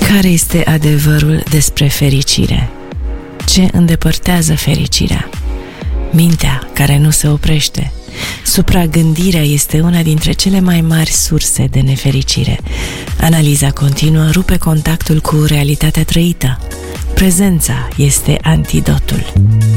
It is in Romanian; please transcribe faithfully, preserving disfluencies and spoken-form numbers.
Care este adevărul despre fericire? Ce îndepărtează fericirea? Mintea care nu se oprește. Supragândirea este una dintre cele mai mari surse de nefericire. Analiza continuă rupe contactul cu realitatea trăită. Prezența este antidotul.